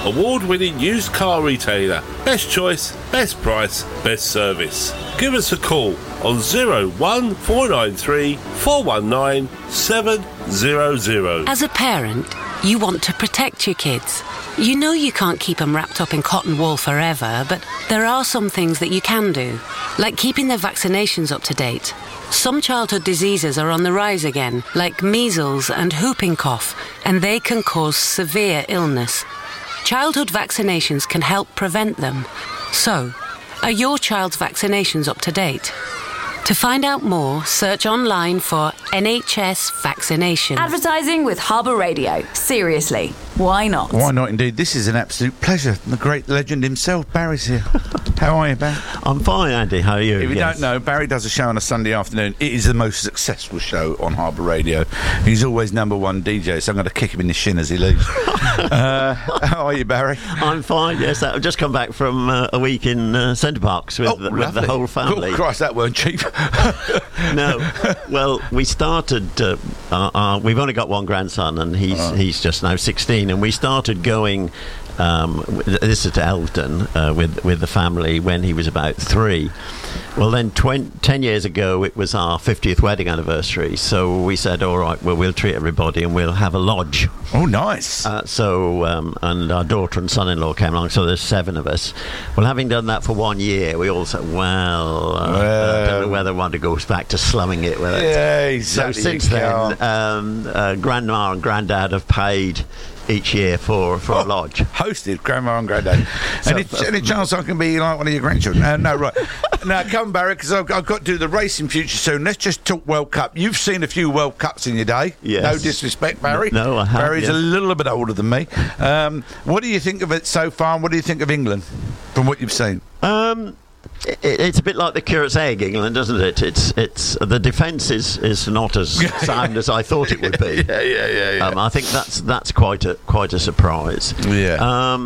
award-winning used car retailer. Best choice, best price, best service. Give us a call on 01493 419 700. As a parent, you want to protect your kids. You know you can't keep them wrapped up in cotton wool forever, but there are some things that you can do, like keeping their vaccinations up to date. Some childhood diseases are on the rise again, like measles and whooping cough, and they can cause severe illness. Childhood vaccinations can help prevent them. So, are your child's vaccinations up to date? To find out more, search online for NHS vaccination. Advertising with Harbour Radio. Seriously, why not? Why not indeed? This is an absolute pleasure. The great legend himself, Barry's here. How are you, Barry? I'm fine, Andy. How are you? If you don't know, Barry does a show on a Sunday afternoon. It is the most successful show on Harbour Radio. He's always number one DJ, so I'm going to kick him in the shin as he leaves. How are you, Barry? I'm fine, yes. I've just come back from a week in Centre Parks with the whole family. Oh, Christ, that weren't cheap. No. Well, we started... we've only got one grandson, and he's just now 16, and we started going... this is to Elton with the family when he was about 3. Well, then 10 years ago it was our 50th wedding anniversary, so we said, all right, well, we'll treat everybody and we'll have a lodge. Oh, nice. And our daughter and son-in-law came along, so there's 7 of us. Well, having done that for 1 year, we all said, I don't know whether I want to go back to slumming it with it. Yeah, exactly. So since then, Grandma and Grandad have paid each year for a lodge. Hosted Grandma and Granddad. Any chance I can be like one of your grandchildren? No, right. Now, come, Barry, because I've got to do the racing future soon. Let's just talk World Cup. You've seen a few World Cups in your day. Yes. No disrespect, Barry. No, I haven't. Barry's a little bit older than me. What do you think of it so far, and what do you think of England, from what you've seen? It's a bit like the curate's egg, England, isn't it? It's the defence is not as sound as I thought it would be. Yeah. I think that's quite a surprise. Yeah.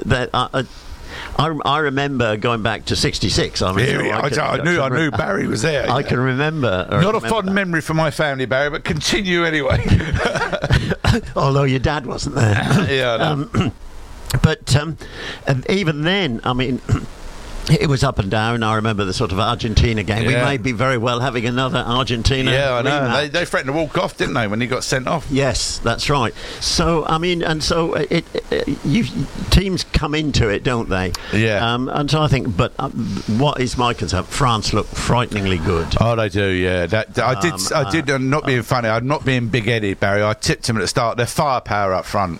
I remember going back to '66. I knew Barry was there. I can remember. Not a fond memory for my family, Barry, but continue anyway. Although your dad wasn't there. Yeah. I know. But even then, I mean. It was up and down. I remember the sort of Argentina game. Yeah. We may be very well having another Argentina. Yeah, I know. They threatened to walk off, didn't they, when he got sent off? Yes, that's right. So I mean, and so teams come into it, don't they? Yeah. And so I think, but what is my concern? France look frighteningly good. Oh, they do. Yeah. I did. Not being funny. I'm not being big-headed, Barry. I tipped him at the start. Their firepower up front.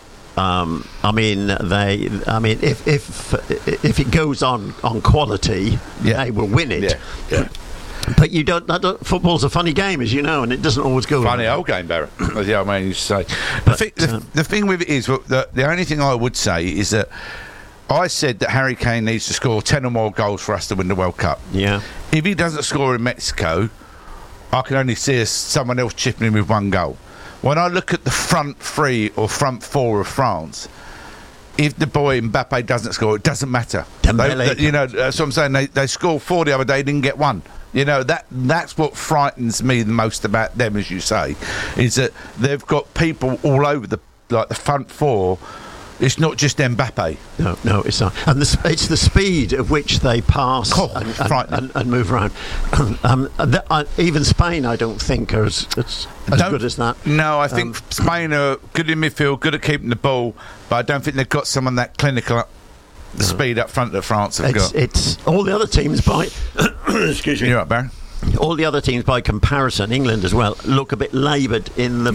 If it goes on quality, they will win it. Yeah. But you don't. Football's a funny game, as you know, and it doesn't always go. Funny old game, Barry. Yeah, I mean, you say. The thing with it is, the only thing I would say is that I said that Harry Kane needs to score 10 or more goals for us to win the World Cup. Yeah. If he doesn't score in Mexico, I can only see someone else chipping in with 1 goal. When I look at the front 3 or front 4 of France, if the boy Mbappe doesn't score, it doesn't matter. That's what I'm saying. They scored 4 the other day, didn't get 1. You know, that's what frightens me the most about them, as you say, is that they've got people all over the front 4. It's not just Mbappe. No, it's not. And it's the speed of which they pass and move around. Even Spain, I don't think, are as good as that. No, I think Spain are good in midfield, good at keeping the ball, but I don't think they've got someone that clinical speed up front that France have got. It's all the other teams by... Excuse me. You're right, Barry. All the other teams, by comparison, England as well, look a bit laboured in the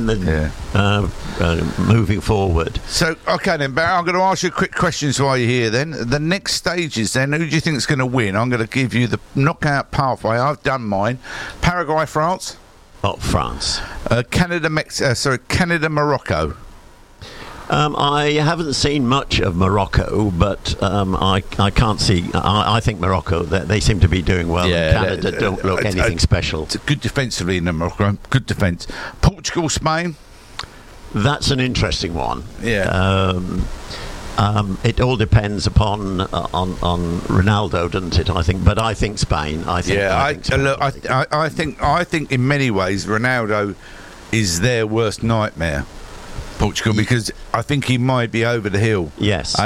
moving forward. So, okay then, Barry, I'm going to ask you quick questions while you're here then. The next stages then, who do you think is going to win? I'm going to give you the knockout pathway. I've done mine. Paraguay, France? Oh, France. Canada, Morocco? I haven't seen much of Morocco, but I can't see. I think Morocco, they seem to be doing well. Yeah, Canada don't look anything special. It's good defensively in Morocco. Good defence. Portugal, Spain. That's an interesting one. Yeah. It all depends upon on Ronaldo, doesn't it? I think, but I think Spain. I think in many ways Ronaldo is their worst nightmare. Portugal, because I think he might be over the hill. Yes.